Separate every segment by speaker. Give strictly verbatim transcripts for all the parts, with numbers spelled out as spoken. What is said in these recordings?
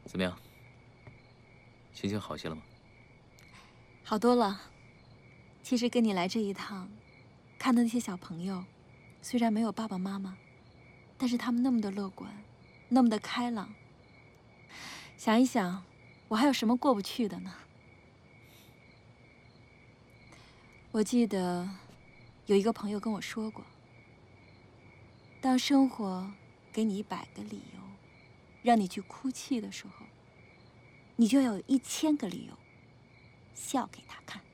Speaker 1: 怎么样？心情好些了吗？
Speaker 2: 好多了。其实跟你来这一趟，看到那些小朋友，虽然没有爸爸妈妈，但是他们那么的乐观，那么的开朗。想一想，我还有什么过不去的呢？我记得有一个朋友跟我说过，当生活给你一百个理由，让你去哭泣的时候，你就要有一千个理由笑给他看。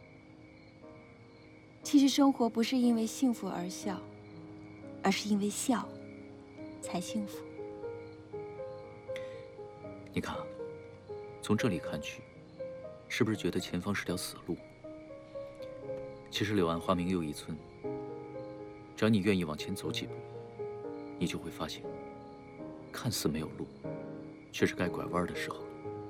Speaker 2: 其实生活不是因为幸福而笑，而是因为笑才幸福。
Speaker 1: 你看啊，从这里看去，是不是觉得前方是条死路？其实柳暗花明又一村，只要你愿意往前走几步，你就会发现，看似没有路，却是该拐弯的时候了。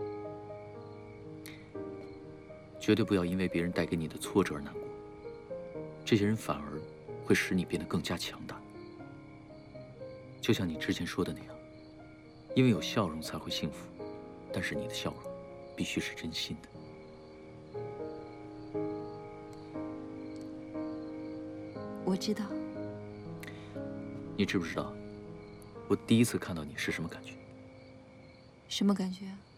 Speaker 1: 绝对不要因为别人带给你的挫折而难过，这些人反而会使你变得更加强大。就像你之前说的那样，因为有笑容才会幸福，但是你的笑容必须是真心的。
Speaker 2: 我知道。
Speaker 1: 你知不知道，我第一次看到你是什么感觉？
Speaker 2: 什么感觉？